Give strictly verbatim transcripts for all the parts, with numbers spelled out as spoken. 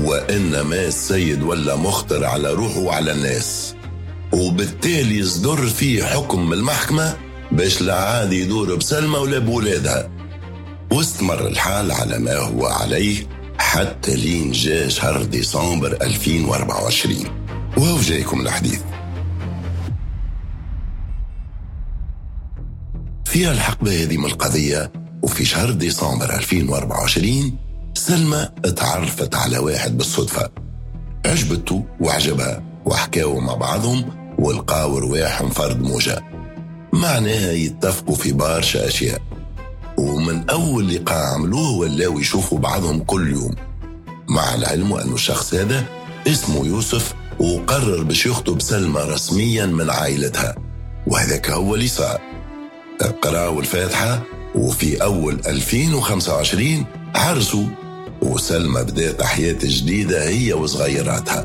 وإنما السيد ولا مخطر على روحه وعلى الناس، وبالتالي يصدر فيه حكم من المحكمة باش لا عاد يدور بسلمى ولا بولادها. واستمر الحال على ما هو عليه حتى لين جاء شهر ديسمبر ألفين وأربعة وعشرين. وهو جايكم الحديث. فيها الحقبة هذه من القضية، وفي شهر ديسمبر ألفين وأربعة وعشرين سلمى اتعرفت على واحد بالصدفة، عجبته وعجبها، وحكاوا مع بعضهم ولقاو رواحهم فرد موجة، معناها يتفقوا في برشا أشياء. ومن أول لقاء عملوه ولاو يشوفوا بعضهم كل يوم، مع العلم أن الشخص هذا اسمه يوسف، وقرر باش يخطب سلمى رسميا من عائلتها، وهذاك هو اللي صار. قراوا الفاتحة، وفي أول ألفين وخمسة وعشرين عرسوا، وسلمى بدأت حياة جديدة هي وصغيراتها.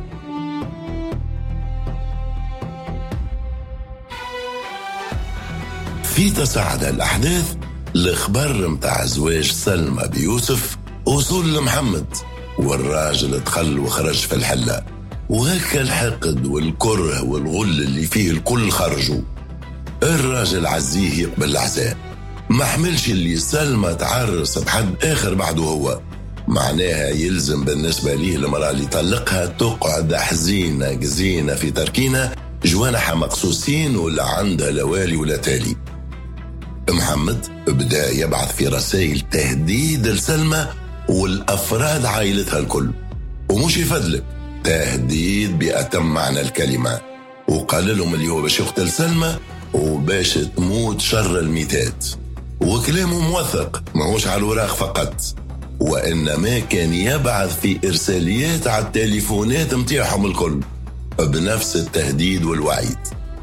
في تصاعد الأحداث الخبر متاع زواج سلمى بيوسف وصول لمحمد، والراجل دخل وخرج في الحلة، وهكا الحقد والكره والغل اللي فيه الكل خرجوا. الراجل عزيه يقبل العزاء، ما حملش اللي سلمى تعرس بحد آخر بعده هو، معناها يلزم بالنسبة ليه المرأة اللي طلقها تقعد حزينة جزينة في تركينة جوانحها مقصوصين ولا عندها لا والي ولا تالي. محمد بدأ يبعث في رسائل تهديد لسلمى والأفراد عائلتها الكل، ومش يفدلك تهديد بأتم معنى الكلمة، وقال لهم اللي هو باش يقتل سلمى وباش تموت شر الميتات. وكلامه موثق، ماهوش على الوراق فقط، وإنما كان يبعث في إرساليات على التليفونات متاعهم الكل بنفس التهديد والوعيد.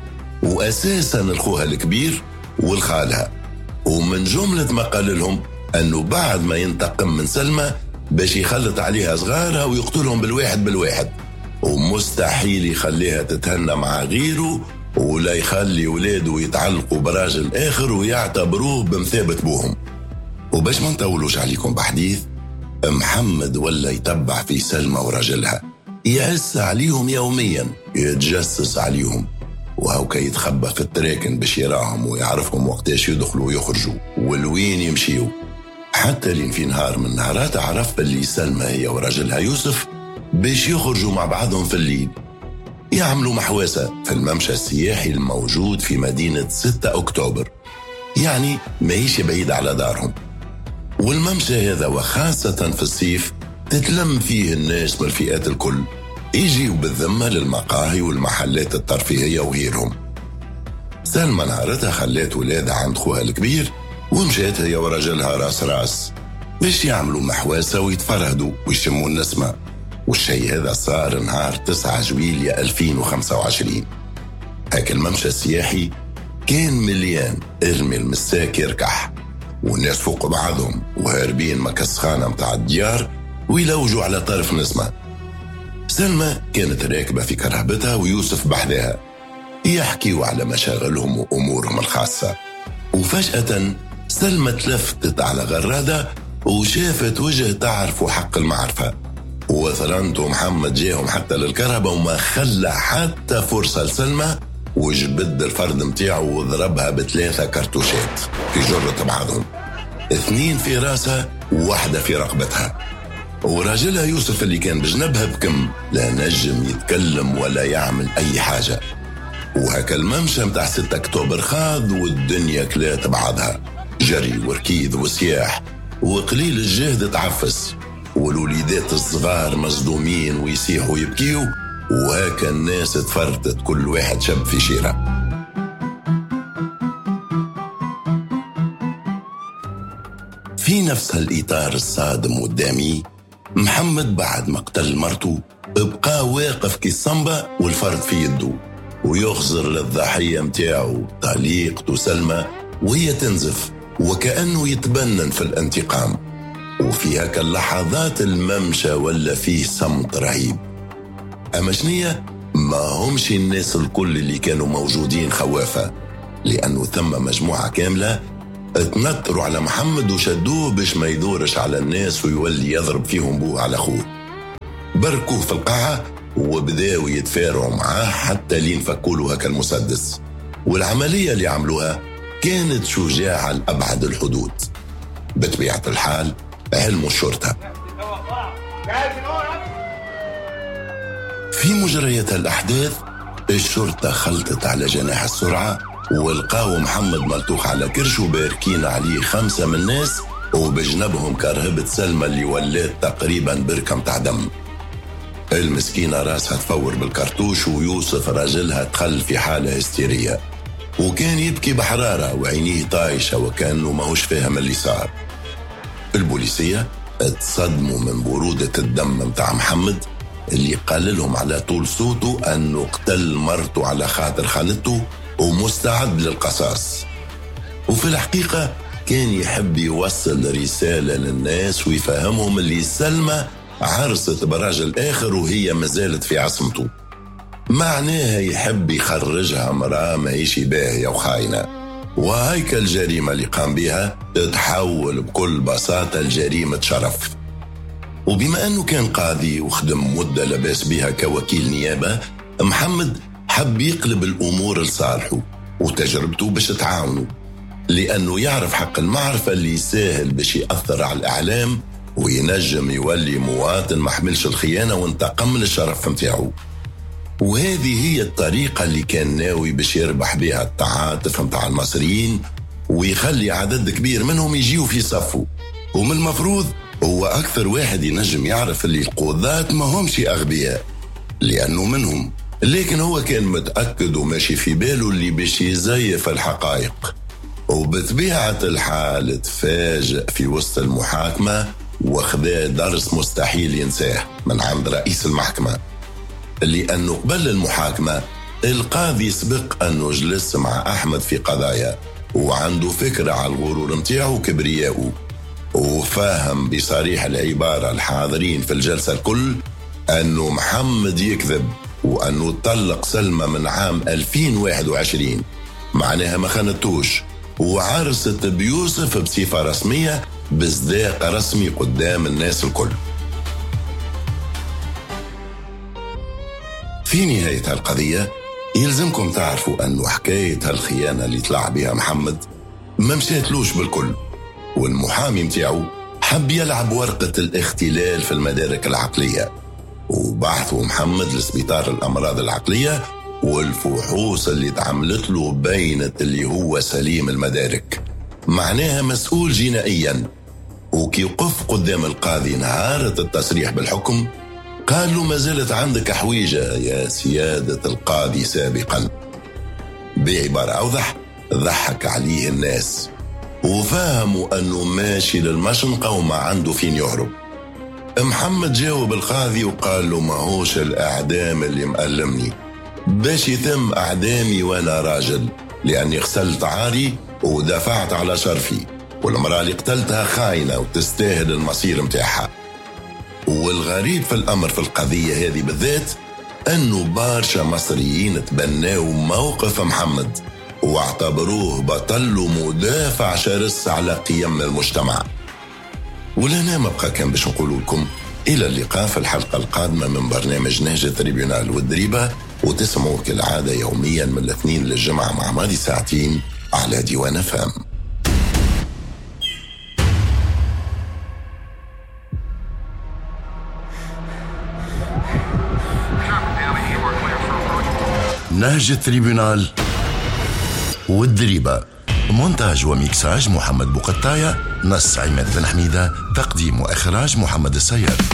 وأساسا الخوها الكبير والخالها، ومن جملة ما قال لهم أنه بعد ما ينتقم من سلمى باش يخلط عليها صغارها ويقتلهم بالواحد بالواحد، ومستحيل يخليها تتهنى مع غيره ولا يخلي ولاده يتعلقوا براجل آخر ويعتبروه بمثابة بوهم. وباش ما نطولوش عليكم بحديث، محمد ولا يتبع في سلمى ورجلها، يعس عليهم يوميا، يتجسس عليهم، وهوكا يتخبى في التراكن باش يراهم ويعرفهم وقتاش يدخلوا ويخرجوا والوين يمشيوا. حتى لين في نهار من نهارات عرف اللي سلمى هي ورجلها يوسف باش يخرجوا مع بعضهم في الليل، يعملوا محواسة في الممشى السياحي الموجود في مدينة ستة أكتوبر، يعني ما هيش بعيد على دارهم. والممشى هذا وخاصة في الصيف تتلم فيه الناس من الفئات الكل، يجيوا بالذمة للمقاهي والمحلات الترفيهية وغيرهم. سلمى نهارتها خلات ولادها عند خوها الكبير، ومشات هي ورجلها راس راس باش يعملوا محواسة ويتفرهدوا ويشموا النسمة. والشيء هذا صار نهار تسعة جويلية ألفين وخمسة وعشرين. هاك الممشى السياحي كان مليان، ارمي المساك يركح، والناس فوق بعضهم وهاربين مكسخانة متاع الديار ويلوجوا على طرف نسمة. سلمى كانت راكبة في كرهبتها ويوسف بحذاها، يحكيوا على مشاغلهم وأمورهم الخاصة. وفجأة سلمى تلفتت على غرادة وشافت وجه تعرف حق المعرفة، وثرنت محمد جاهم حتى للكرهبة وما خلى حتى فرصة لسلمى، وجبد الفرد متاعه وضربها بثلاثة كرتوشات في جرة بعضهم، اثنين في راسها وواحدة في رقبتها. وراجلها يوسف اللي كان بجنبها بكم لا نجم يتكلم ولا يعمل أي حاجة. وهكا الممشى متاع ستة أكتوبر خاض والدنيا كلات بعضها، جري وركيض وسياح، وقليل الجهد تعفس، والوليدات الصغار مصدومين ويسيحوا ويبكيوا، وهكا الناس تفرتت كل واحد شب في شيرة. في نفس الإطار الصادم والدامي، محمد بعد مقتل مرته بقى واقف كالصنبة والفرد في يده، ويخزر للضحية متاعه طليقته سلمى وهي تنزف وكأنه يتبنن في الانتقام. وفي هاك اللحظات الممشى ولا فيه صمت رهيب. أما شنية ما همش الناس الكل اللي كانوا موجودين خوافة، لأنه ثم مجموعة كاملة اتنطروا على محمد وشدوه باش ما يدورش على الناس ويولي يضرب فيهم بوه على أخوه. بركوه في القاعة وبداوا يتفارعوا معاه حتى لين فكوا هكا المسدس. والعملية اللي عملوها كانت شجاعة لأبعد الحدود. بطبيعة الحال علموا الشرطة. في مجريات الأحداث الشرطة خلطت على جناح السرعة ولقاو محمد ملطوخ على كرشه باركين عليه خمسة من الناس وبجنبهم كرهبة سلمى اللي ولات تقريبا بركة متاع دم. المسكينة راسها تفور بالكرتوش ويوسف راجلها تخل في حالة هستيرية وكان يبكي بحرارة وعينيه طايشة وكأنه ماهوش فاهم اللي صار. البوليسية اتصدموا من برودة الدم متاع محمد اللي قال لهم على طول صوته أنه قتل مرته على خاطر خانته ومستعد للقصاص. وفي الحقيقة كان يحب يوصل رسالة للناس ويفهمهم اللي سلمى عرست براجل آخر وهي مازالت في عصمته. معناها يحب يخرجها مرأة ماهيش باهية وخاينة، وهيك الجريمة اللي قام بها تتحول بكل بساطة لجريمة شرف. وبما أنه كان قاضي وخدم مدة لباس بها كوكيل نيابة، محمد حب يقلب الأمور لصالحه وتجربته باش تعاونه، لأنه يعرف حق المعرفة اللي يساهل باش يأثر على الإعلام وينجم يولي مواطن محملش الخيانة وانتقم للشرف متاعه. وهذه هي الطريقة اللي كان ناوي باش يربح بها التعاطف متاع المصريين ويخلي عدد كبير منهم يجيوا في صفه. ومن المفروض هو أكثر واحد ينجم يعرف اللي القضاة ما همش أغبياء لأنه منهم، لكن هو كان متأكد وماشي في باله اللي باش يزيف الحقائق. وبطبيعة الحال تفاجأ في وسط المحاكمة وخذا درس مستحيل ينساه من عند رئيس المحكمة، لأنه قبل المحاكمة القاضي سبق أنه جلس مع أحمد في قضايا وعنده فكرة على الغرور متاعه وكبرياءه، وفاهم بصريح العبارة الحاضرين في الجلسة الكل أنه محمد يكذب وأنه طلق سلمى من عام ألفين وواحد وعشرين، معناها ما خانتوش، وعرست بيوسف بصفة رسمية بصداق رسمي قدام الناس الكل. في نهاية هالقضية يلزمكم تعرفوا أنه حكاية هالخيانة اللي طلع بها محمد ما مشاتلوش بالكل، والمحامي متاعه حب يلعب ورقة الاختلال في المدارك العقلية، وبعثوا محمد لسبيطار الأمراض العقلية والفحوص اللي تعملت له بينت اللي هو سليم المدارك، معناها مسؤول جنائيا. وكي وقف قدام القاضي نهارة التصريح بالحكم قال له ما زالت عندك حويجة يا سيادة القاضي سابقا. بعبارة أوضح ضحك عليه الناس وفهموا أنه ماشي للمشنقة وما عنده فين يهرب. محمد جاوب القاضي وقال له ما هوش الأعدام اللي مألمني، باش يتم أعدامي وأنا راجل، لأني غسلت عاري ودفعت على شرفي، والمرأة اللي قتلتها خاينة وتستاهل المصير متاعها. والغريب في الأمر في القضية هذه بالذات أنه بارشا مصريين تبناوا موقف محمد واعتبروه بطل ومدافع شرس على قيم المجتمع. ولنا مبقى كان باش نقول لكم إلى اللقاء في الحلقة القادمة من برنامج نهج تريبيونال والدريبة، وتسمعوا كالعادة يوميا من الاثنين للجمعة مع ماضي ساعتين على ديوان فام. نهج التريبيونال والدريبة، مونتاج وميكساج محمد بوقطاية، نص عماد بن حميدة، تقديم وإخراج محمد السيار.